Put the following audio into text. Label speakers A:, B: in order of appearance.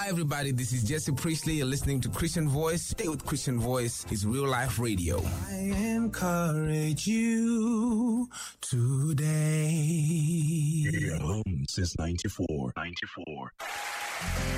A: Hi everybody, this is Jesse Priestley. You're listening to Christian Voice. Stay with Christian Voice. It's real life radio. I encourage you today.
B: Here home since 94.